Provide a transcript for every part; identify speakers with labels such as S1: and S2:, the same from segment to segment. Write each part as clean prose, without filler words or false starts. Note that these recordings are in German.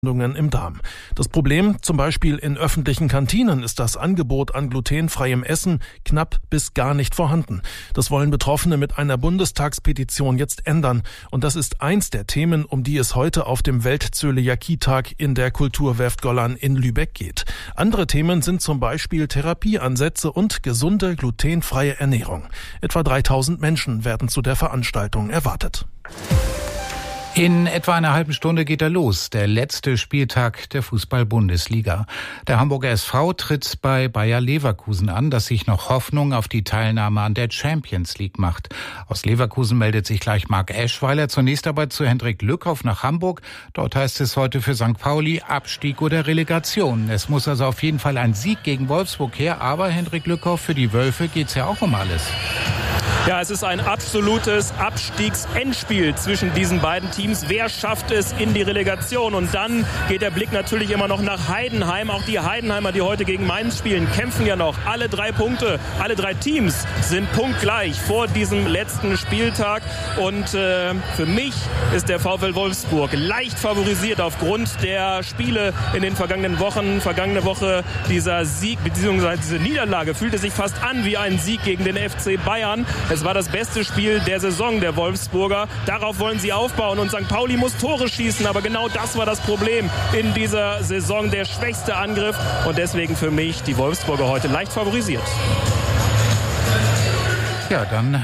S1: Im Darm. Das Problem, zum Beispiel in öffentlichen Kantinen, ist das Angebot an glutenfreiem Essen knapp bis gar nicht vorhanden. Das wollen Betroffene mit einer Bundestagspetition jetzt ändern. Und das ist eins der Themen, um die es heute auf dem Welt-Zöliakie-Tag in der Kulturwerft Gollan in Lübeck geht. Andere Themen sind zum Beispiel Therapieansätze und gesunde glutenfreie Ernährung. Etwa 3000 Menschen werden zu der Veranstaltung erwartet.
S2: In etwa einer halben Stunde geht er los, der letzte Spieltag der Fußball-Bundesliga. Der Hamburger SV tritt bei Bayer Leverkusen an, das sich noch Hoffnung auf die Teilnahme an der Champions League macht. Aus Leverkusen meldet sich gleich Marc Eschweiler, zunächst aber zu Hendrik Lückhoff nach Hamburg. Dort heißt es heute für St. Pauli Abstieg oder Relegation. Es muss also auf jeden Fall ein Sieg gegen Wolfsburg her, aber Hendrik Lückhoff, für die Wölfe geht's ja auch um alles.
S3: Ja, es ist ein absolutes Abstiegsendspiel zwischen diesen beiden Teams. Wer schafft es in die Relegation? Und dann geht der Blick natürlich immer noch nach Heidenheim. Auch die Heidenheimer, die heute gegen Mainz spielen, kämpfen ja noch. Alle 3 Punkte, alle 3 Teams sind punktgleich vor diesem letzten Spieltag. Und für mich ist der VfL Wolfsburg leicht favorisiert aufgrund der Spiele in den vergangenen Wochen. Vergangene Woche dieser Sieg bzw. diese Niederlage fühlte sich fast an wie ein Sieg gegen den FC Bayern. Es war das beste Spiel der Saison der Wolfsburger. Darauf wollen sie aufbauen und St. Pauli muss Tore schießen. Aber genau das war das Problem in dieser Saison. Der schwächste Angriff und deswegen für mich die Wolfsburger heute leicht favorisiert.
S2: Ja, dann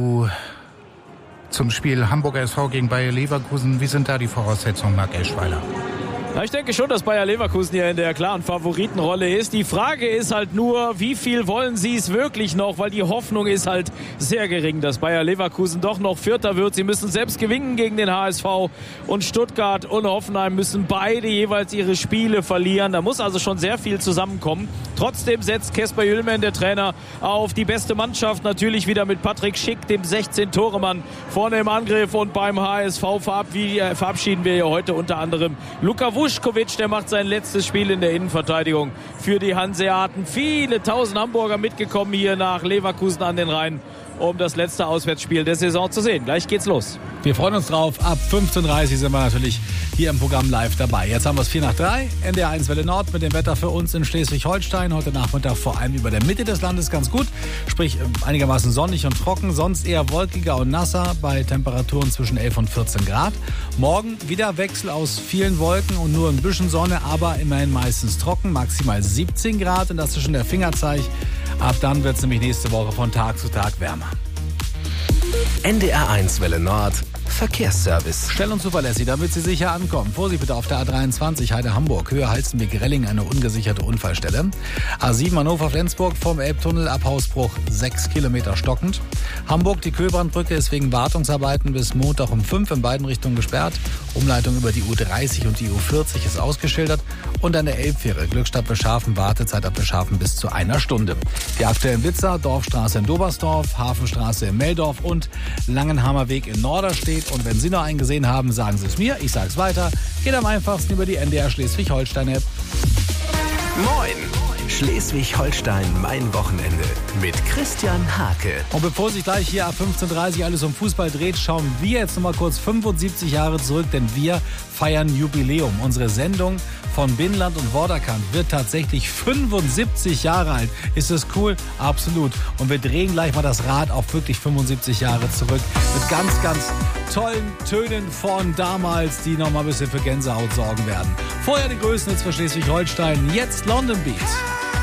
S2: zum Spiel Hamburger SV gegen Bayer Leverkusen. Wie sind da die Voraussetzungen, Marc Eschweiler?
S4: Ja, ich denke schon, dass Bayer Leverkusen hier in der klaren Favoritenrolle ist. Die Frage ist halt nur, wie viel wollen sie es wirklich noch? Weil die Hoffnung ist halt sehr gering, dass Bayer Leverkusen doch noch Vierter wird. Sie müssen selbst gewinnen gegen den HSV und Stuttgart und Hoffenheim müssen beide jeweils ihre Spiele verlieren. Da muss also schon sehr viel zusammenkommen. Trotzdem setzt Kasper Jüllmann, der Trainer, auf die beste Mannschaft. Natürlich wieder mit Patrick Schick, dem 16-Tore-Mann, vorne im Angriff. Und beim HSV verabschieden wir hier heute unter anderem Luka Vuskovic, der macht sein letztes Spiel in der Innenverteidigung für die Hanseaten. Viele tausend Hamburger mitgekommen hier nach Leverkusen an den Rhein, um das letzte Auswärtsspiel der Saison zu sehen. Gleich geht's los.
S5: Wir freuen uns drauf. Ab 15:30 Uhr sind wir natürlich hier im Programm live dabei. Jetzt haben wir es 4:03, NDR 1 Welle Nord mit dem Wetter für uns in Schleswig-Holstein. Heute Nachmittag vor allem über der Mitte des Landes ganz gut. Sprich einigermaßen sonnig und trocken. Sonst eher wolkiger und nasser bei Temperaturen zwischen 11 und 14 Grad. Morgen wieder Wechsel aus vielen Wolken und nur ein bisschen Sonne, aber immerhin meistens trocken. Maximal 17 Grad und das ist schon der Fingerzeig. Ab dann wird es nämlich nächste Woche von Tag zu Tag wärmer.
S6: NDR 1 Welle Nord Verkehrsservice.
S5: Schnell und zuverlässig, damit Sie sicher ankommen. Vorsicht bitte auf der A23 Heide-Hamburg, Höhe Halstenweg-Relling, eine ungesicherte Unfallstelle. A7 Hannover-Flensburg vom Elbtunnel ab Hausbruch 6 Kilometer stockend. Hamburg, die Köhlbrandbrücke ist wegen Wartungsarbeiten bis Montag um 5 in beiden Richtungen gesperrt. Umleitung über die U30 und die U40 ist ausgeschildert. Und an der Elbfähre Glückstadt-Beschafen Wartezeit ab Beschafen bis zu 1 Stunde. Die aktuellen Blitzer, Dorfstraße in Dobersdorf, Hafenstraße in Meldorf und Langenhamer Weg in Norderstedt. Und wenn Sie noch einen gesehen haben, sagen Sie es mir, ich sage es weiter. Geht am einfachsten über die NDR Schleswig-Holstein-App.
S6: Moin! Schleswig-Holstein, mein Wochenende mit Christian Hake.
S5: Und bevor sich gleich hier ab 15:30 Uhr alles um Fußball dreht, schauen wir jetzt noch mal kurz 75 Jahre zurück, denn wir feiern Jubiläum. Unsere Sendung von Binnenland und Vorderkant wird tatsächlich 75 Jahre alt. Ist das cool? Absolut. Und wir drehen gleich mal das Rad auf wirklich 75 Jahre zurück mit ganz, ganz tollen Tönen von damals, die noch mal ein bisschen für Gänsehaut sorgen werden. Vorher die Größten jetzt für Schleswig-Holstein, jetzt London Beat.